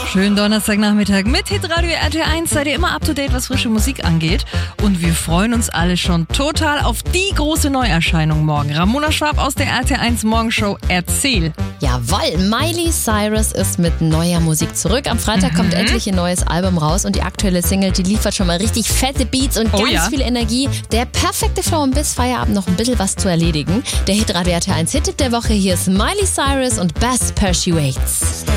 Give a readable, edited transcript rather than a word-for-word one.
Schönen Donnerstagnachmittag mit Hitradio RT1. Seid ihr immer up to date, was frische Musik angeht. Und wir freuen uns alle schon total auf die große Neuerscheinung morgen. Ramona Schwab aus der RT1 Morgenshow, erzähl. Jawohl, Miley Cyrus ist mit neuer Musik zurück. Am Freitag kommt endlich ihr neues Album raus und die aktuelle Single, die liefert schon mal richtig fette Beats und ganz viel Energie. Der perfekte Flow, um bis Feierabend noch ein bisschen was zu erledigen. Der Hitradio RT1 Hit der Woche, hier ist Miley Cyrus und Best Persuades.